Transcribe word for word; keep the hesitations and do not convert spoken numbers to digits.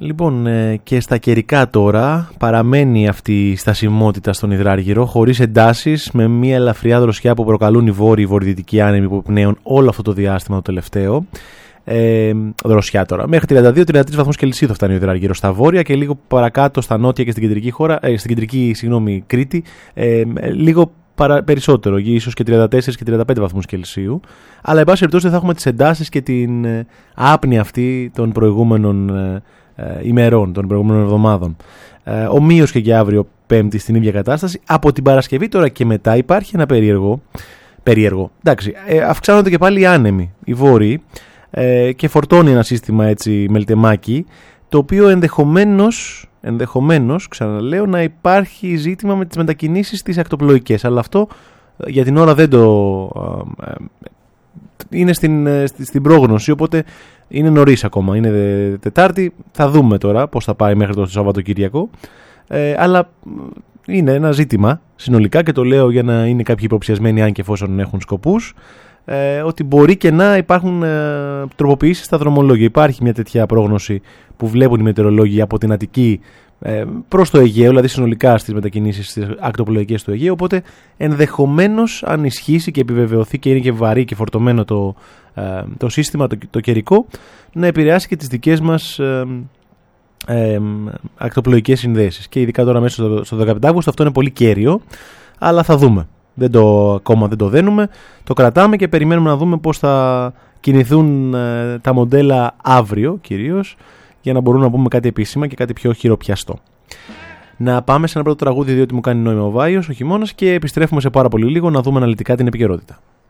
Λοιπόν, ε, και στα καιρικά τώρα παραμένει αυτή η στασιμότητα στον Υδράργυρο, χωρίς εντάσεις, με μια ελαφριά δροσιά που προκαλούν οι βόρειοι βορειοδυτικοί άνεμοι που πνέουν όλο αυτό το διάστημα το τελευταίο. Ε, δροσιά τώρα. Μέχρι τριάντα δύο τριάντα τρεις βαθμούς Κελσίου θα φτάνει ο Υδράργυρος στα βόρεια και λίγο παρακάτω στα νότια και στην κεντρική, χώρα, ε, στην κεντρική συγγνώμη, Κρήτη, ε, λίγο παρα, περισσότερο, ίσως και τριάντα τέσσερις και τριάντα πέντε βαθμούς Κελσίου. Αλλά εν πάση περιπτώσει δεν θα έχουμε τις εντάσεις και την ε, άπνοια αυτή των προηγούμενων ε, ε, ημερών, των προηγούμενων εβδομάδων. Ε, ομοίως και για αύριο Πέμπτη στην ίδια κατάσταση. Από την Παρασκευή τώρα και μετά υπάρχει ένα περίεργο. περίεργο. Εντάξει, ε, αυξάνονται και πάλι οι άνεμοι, οι βόρειοι. Ε, και φορτώνει ένα σύστημα έτσι μελτεμάκι, το οποίο ενδεχομένως, ενδεχομένως ξαναλέω, να υπάρχει ζήτημα με τις μετακινήσεις στις ακτοπλοϊκές, αλλά αυτό για την ώρα δεν το ε, είναι στην, στην πρόγνωση, οπότε είναι νωρίς ακόμα, είναι Τετάρτη, θα δούμε τώρα πώς θα πάει μέχρι το Σαββατοκύριακο, ε, αλλά είναι ένα ζήτημα συνολικά και το λέω για να είναι κάποιοι υποψιασμένοι, αν και εφόσον έχουν σκοπούς, Ε, ότι μπορεί και να υπάρχουν ε, τροποποιήσεις στα δρομολόγια. Υπάρχει μια τέτοια πρόγνωση που βλέπουν οι μετεωρολόγοι από την Αττική ε, προς το Αιγαίο, δηλαδή συνολικά στις μετακινήσεις στις ακτοπλοϊκές του Αιγαίου. Οπότε ενδεχομένως, αν ισχύσει και επιβεβαιωθεί και είναι και βαρύ και φορτωμένο το, ε, το σύστημα, το, το καιρικό, να επηρεάσει και τις δικές μας ε, ε, ακτοπλοϊκές συνδέσεις. Και ειδικά τώρα μέσα στο, στο δεκαπέντε Αυγούστου αυτό είναι πολύ κέριο, αλλά θα δούμε. Δεν το, ακόμα δεν το δένουμε, το κρατάμε και περιμένουμε να δούμε πώς θα κινηθούν ε, τα μοντέλα αύριο κυρίως, για να μπορούμε να πούμε κάτι επίσημα και κάτι πιο χειροπιαστό. Να πάμε σε ένα πρώτο τραγούδι, διότι μου κάνει νόημα ο Βάιος, ο χειμώνας, και επιστρέφουμε σε πάρα πολύ λίγο να δούμε αναλυτικά την επικαιρότητα.